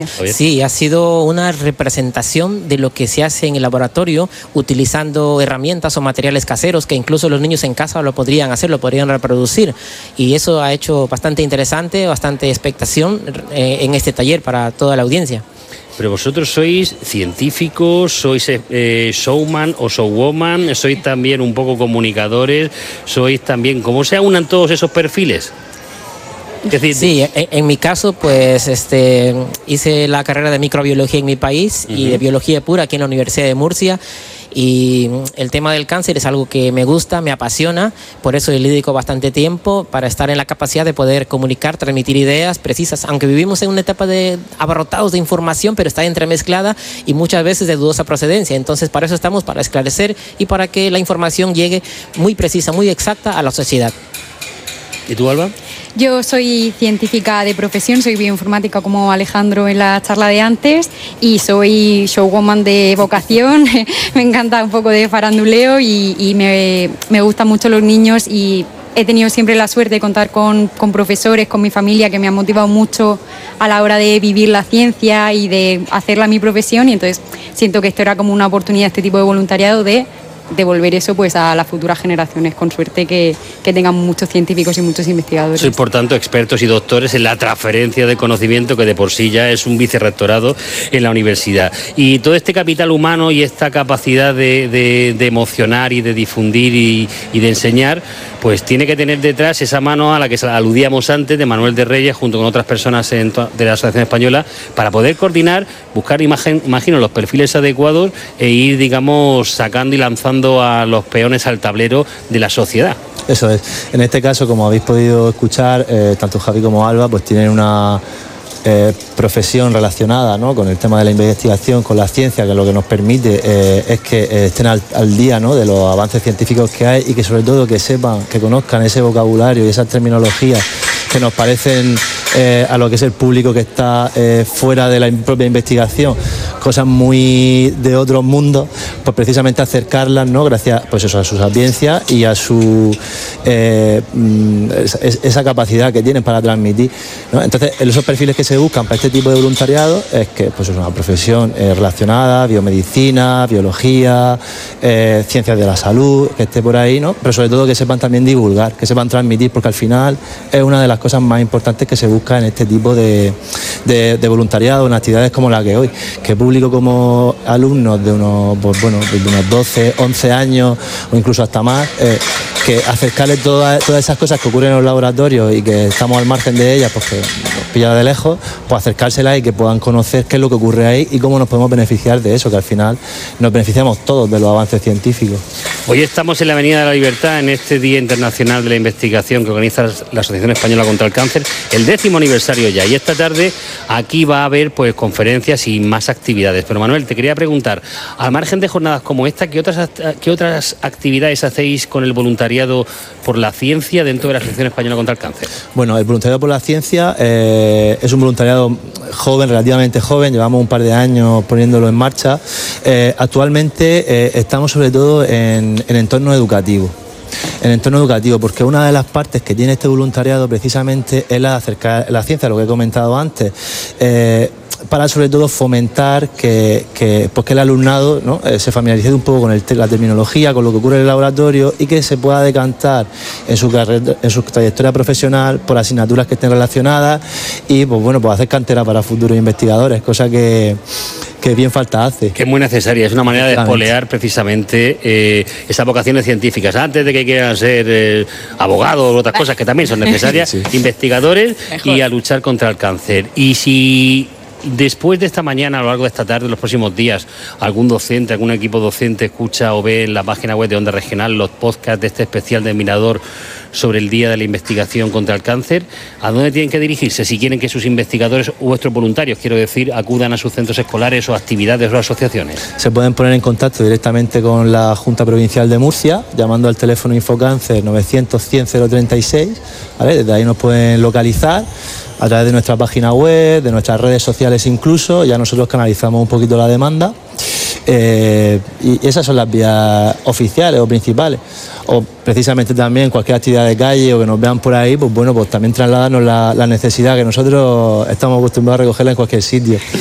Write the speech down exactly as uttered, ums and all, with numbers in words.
Sí, ha sido una representación de lo que se hace en el laboratorio utilizando herramientas o materiales caseros que incluso los niños en casa lo podrían hacer, lo podrían reproducir, y eso ha hecho bastante interesante, bastante expectación eh, en este taller para toda la audiencia. Pero vosotros sois científicos, sois eh, showman o showwoman, sois también un poco comunicadores, sois también, ¿cómo se aunan todos esos perfiles? Es decir, sí, en, en mi caso, pues este, hice la carrera de microbiología en mi país uh-huh. y de biología pura aquí en la Universidad de Murcia, y el tema del cáncer es algo que me gusta, me apasiona, por eso le dedico bastante tiempo para estar en la capacidad de poder comunicar, transmitir ideas precisas, aunque vivimos en una etapa de abarrotados de información, pero está entremezclada y muchas veces de dudosa procedencia. Entonces, para eso estamos, para esclarecer y para que la información llegue muy precisa, muy exacta a la sociedad. ¿Y tú, Alba? Yo soy científica de profesión, soy bioinformática como Alejandro en la charla de antes, y soy showwoman de vocación. Me encanta un poco de faranduleo y, y me, me gustan mucho los niños, y he tenido siempre la suerte de contar con, con profesores, con mi familia, que me han motivado mucho a la hora de vivir la ciencia y de hacerla mi profesión, y entonces siento que esto era como una oportunidad, este tipo de voluntariado, de devolver eso pues a las futuras generaciones, con suerte que, que tengan muchos científicos y muchos investigadores. Soy, por tanto, expertos y doctores en la transferencia de conocimiento, que de por sí ya es un vicerrectorado en la universidad. Y todo este capital humano y esta capacidad de, de, de emocionar y de difundir y, y de enseñar, pues tiene que tener detrás esa mano a la que aludíamos antes, de Manuel de Reyes, junto con otras personas en to- de la Asociación Española, para poder coordinar, buscar, imagen, imagino, los perfiles adecuados e ir, digamos, sacando y lanzando a los peones al tablero de la sociedad. Eso es. En este caso, como habéis podido escuchar, eh, tanto Javi como Alba pues tienen una eh, profesión relacionada, ¿no?, con el tema de la investigación, con la ciencia, que lo que nos permite eh, es que eh, estén al, al día, ¿no?, de los avances científicos que hay, y que sobre todo que sepan, que conozcan ese vocabulario y esas terminologías que nos parecen eh, a lo que es el público que está eh, fuera de la propia investigación, cosas muy de otros mundos, pues precisamente acercarlas, ¿no?, gracias pues eso, a su sapiencia y a su eh, esa capacidad que tienen para transmitir, ¿no? Entonces, esos perfiles que se buscan para este tipo de voluntariado es que pues es una profesión eh, relacionada, biomedicina, biología, eh, ciencias de la salud, que esté por ahí, ¿no?, pero sobre todo que sepan también divulgar, que sepan transmitir, porque al final es una de las cosas más importantes que se busca en este tipo de, de, de voluntariado, en actividades como la que hoy, que público como alumnos de unos, pues bueno, de unos doce, once años o incluso hasta más, eh, que acercarles todas, todas esas cosas que ocurren en los laboratorios y que estamos al margen de ellas porque nos pilla de lejos, pues acercárselas y que puedan conocer qué es lo que ocurre ahí y cómo nos podemos beneficiar de eso, que al final nos beneficiamos todos de los avances científicos. Hoy estamos en la Avenida de la Libertad, en este Día Internacional de la Investigación que organiza la Asociación Española contra el Cáncer, el décimo aniversario ya, y esta tarde aquí va a haber pues conferencias y más actividades. Pero Manuel, te quería preguntar, al margen de jornadas como esta, ¿qué otras, qué otras actividades hacéis con el voluntariado por la ciencia dentro de la Asociación Española contra el Cáncer? Bueno, el voluntariado por la ciencia eh, es un voluntariado joven, relativamente joven, llevamos un par de años poniéndolo en marcha. Eh, actualmente eh, estamos sobre todo en, en entorno educativo. En entorno educativo, porque una de las partes que tiene este voluntariado precisamente es la de acercar la ciencia, lo que he comentado antes, eh, para sobre todo fomentar que, que, pues que el alumnado, ¿no?, eh, se familiarice un poco con el, la terminología, con lo que ocurre en el laboratorio, y que se pueda decantar en su carrera, en su trayectoria profesional por asignaturas que estén relacionadas y pues bueno, pues hacer cantera para futuros investigadores, cosa que que bien falta hace. Que es muy necesaria, es una manera de espolear precisamente eh, esas vocaciones científicas, antes de que quieran ser eh, abogados o otras cosas que también son necesarias, sí. investigadores. Mejor. Y a luchar contra el cáncer. Y si después de esta mañana, a lo largo de esta tarde, los próximos días, algún docente, algún equipo docente escucha o ve en la página web de Onda Regional los podcasts de este especial de Mirador sobre el Día de la Investigación contra el Cáncer, ¿a dónde tienen que dirigirse si quieren que sus investigadores o vuestros voluntarios, quiero decir, acudan a sus centros escolares o actividades o asociaciones? Se pueden poner en contacto directamente con la Junta Provincial de Murcia, llamando al teléfono Infocáncer novecientos cien cero treinta y seis, ¿vale? Desde ahí nos pueden localizar a través de nuestra página web, de nuestras redes sociales incluso, ya nosotros canalizamos un poquito la demanda. Eh, y esas son las vías oficiales o principales. O precisamente también cualquier actividad de calle o que nos vean por ahí, pues bueno, pues también trasladarnos la, la necesidad que nosotros estamos acostumbrados a recogerla en cualquier sitio.